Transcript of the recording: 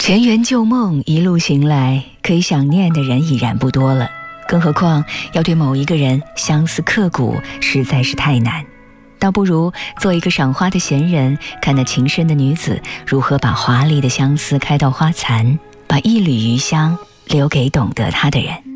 前缘旧梦一路行来，可以想念的人已然不多了，更何况要对某一个人相思刻骨，实在是太难。倒不如做一个赏花的闲人，看那情深的女子如何把华丽的相思开到花残，把一缕余香留给懂得她的人。